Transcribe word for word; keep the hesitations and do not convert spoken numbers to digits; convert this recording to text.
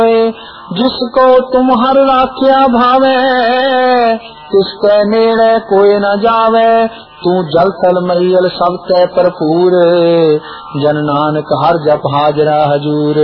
जिसको तुम हर राख्या भावे, तिसके नेड़े कोई न जावे। तू जल थल मरियल सब ते भरपूर, जन नानक हर जप हाजरा हजूर।